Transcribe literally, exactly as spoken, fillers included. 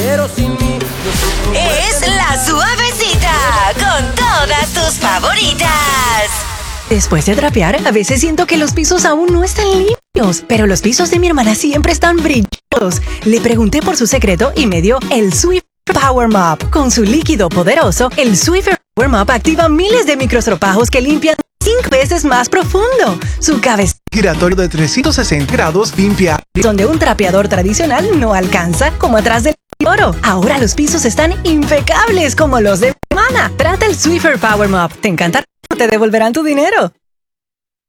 pero sin mí. Es La Suavecita, con todas tus favoritas. Después de trapear, a veces siento que los pisos aún no están limpios, pero los pisos de mi hermana siempre están brillosos. Le pregunté por su secreto y me dio el Swiffer Power Mop. Con su líquido poderoso, el Swiffer Power Mop activa miles de microstropajos que limpian cinco veces más profundo. Su cabeza giratorio de trescientos sesenta grados limpia, donde un trapeador tradicional no alcanza, como atrás del oro. Ahora los pisos están impecables como los de mi hermana. Trata el Swiffer Power Mop. Te encantará. Te devolverán tu dinero.